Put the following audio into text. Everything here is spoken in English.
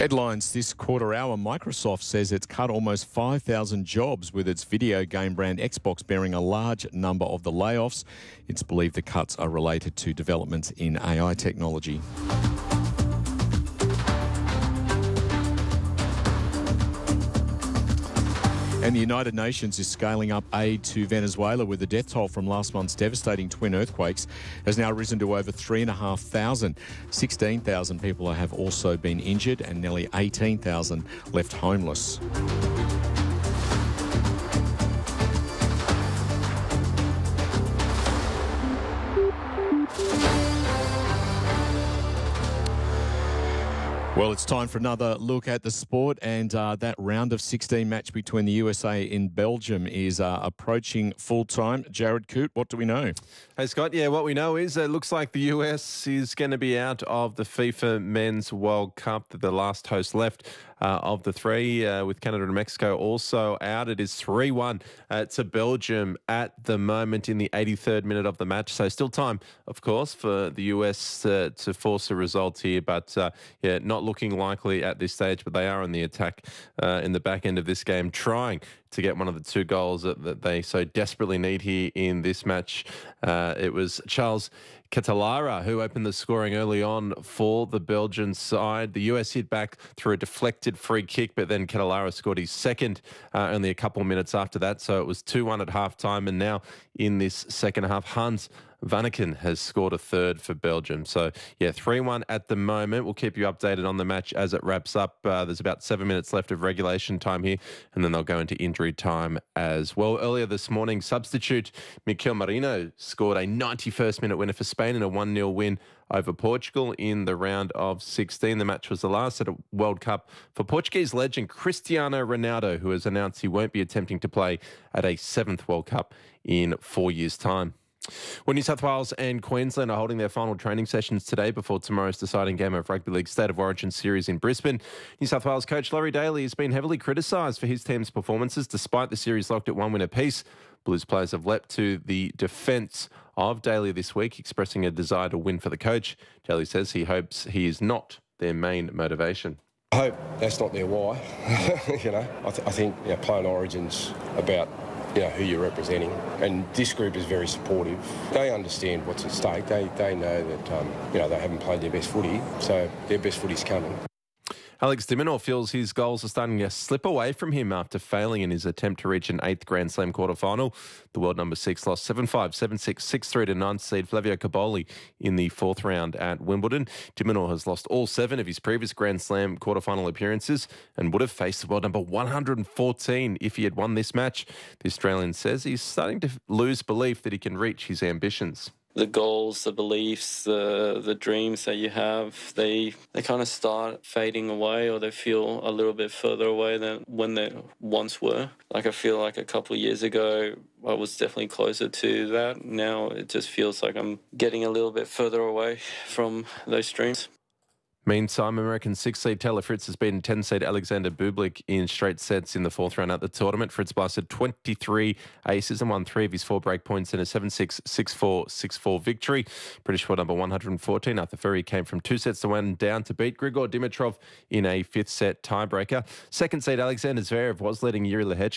Headlines this quarter hour. Microsoft says it's cut almost 5,000 jobs with its video game brand Xbox bearing a large number of the layoffs. It's believed the cuts are related to developments in AI technology. And the United Nations is scaling up aid to Venezuela, with the death toll from last month's devastating twin earthquakes has now risen to over 3,500. 16,000 people have also been injured and nearly 18,000 left homeless. Well, it's time for another look at the sport, and that round of 16 match between the USA and Belgium is approaching full time. Jared Coote, what do we know? Hey, Scott. Yeah, what we know is it looks like the US is going to be out of the FIFA Men's World Cup, the last host left of the three, with Canada and Mexico also out. It is 3-1 to Belgium at the moment in the 83rd minute of the match. So still time, of course, for the US to force a result here, but yeah, not looking likely at this stage, but they are on the attack in the back end of this game, trying to get one of the two goals that they so desperately need here in this match. It was Charles Catalara who opened the scoring early on for the Belgian side. The US hit back through a deflected free kick, but then Catalara scored his second only a couple of minutes after that. So it was 2-1 at halftime, and now in this second half, Hans Vanaken has scored a third for Belgium. So, yeah, 3-1 at the moment. We'll keep you updated on the match as it wraps up. There's about 7 minutes left of regulation time here, and then they'll go into injury time as well. Earlier this morning, substitute Mikel Merino scored a 91st minute winner for Spain in a 1-0 win over Portugal in the round of 16. The match was the last at a World Cup for Portuguese legend Cristiano Ronaldo, who has announced he won't be attempting to play at a 7th World Cup in 4 years' time. Well, New South Wales and Queensland are holding their final training sessions today before tomorrow's deciding game of Rugby League State of Origin series in Brisbane. New South Wales coach Laurie Daly has been heavily criticised for his team's performances despite the series locked at 1 win apiece. Blues players have leapt to the defence of Daly this week, expressing a desire to win for the coach. Daly says he hopes he is not their main motivation. I hope that's not their why. I think playing Origin's about who you're representing, and this group is very supportive. They understand what's at stake. They know that they haven't played their best footy, so their best footy's coming. Alex de Minaur feels his goals are starting to slip away from him after failing in his attempt to reach an 8th Grand Slam quarter-final. The world number 6 lost 7-5, 7-6, 6-3 to 9th seed Flavio Caboli in the 4th round at Wimbledon. De Minaur has lost all 7 of his previous Grand Slam quarter-final appearances and would have faced the world number 114 if he had won this match. The Australian says he's starting to lose belief that he can reach his ambitions. The goals, the beliefs, the dreams that you have, they kind of start fading away, or they feel a little bit further away than when they once were. Like, I feel like a couple of years ago, I was definitely closer to that. Now it just feels like I'm getting a little bit further away from those dreams. Meantime, American 6-seed Taylor Fritz has beaten 10-seed Alexander Bublik in straight sets in the 4th round at the tournament. Fritz blasted 23 aces and won 3 of his 4 break points in a 7-6, 6-4, 6-4 victory. British world number 114, Arthur Furry, came from 2 sets to 1 down to beat Grigor Dimitrov in a 5th set tiebreaker. 2nd seed Alexander Zverev was leading Yuri Lehecka